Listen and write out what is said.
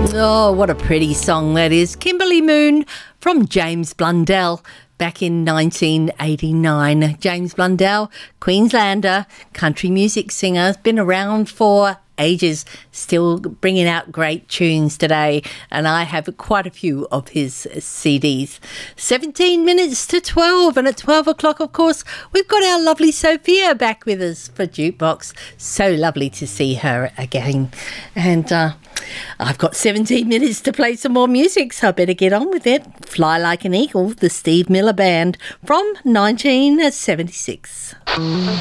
Oh, what a pretty song that is. Kimberly Moon from James Blundell back in 1989. James Blundell, Queenslander, country music singer, been around for ages, still bringing out great tunes today, and I have quite a few of his CDs. 17 minutes to 12, and at 12 o'clock, of course, we've got our lovely Sophia back with us for Jukebox. So lovely to see her again. And I've got 17 minutes to play some more music, so I better get on with it. Fly Like an Eagle, the Steve Miller Band from 1976.